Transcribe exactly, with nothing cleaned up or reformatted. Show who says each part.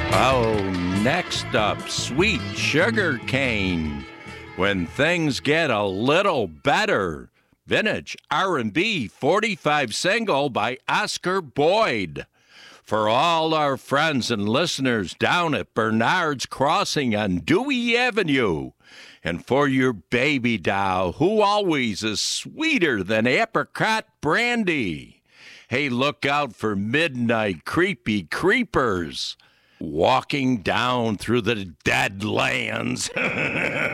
Speaker 1: Oh, next up, Sweet Sugar Cane. When things get a little better. Vintage R and B forty-five single by Oscar Boyd. For all our friends and listeners down at Bernard's Crossing on Dewey Avenue. And for your baby doll, who always is sweeter than apricot brandy. Hey, look out for midnight creepy creepers walking down through the dead lands.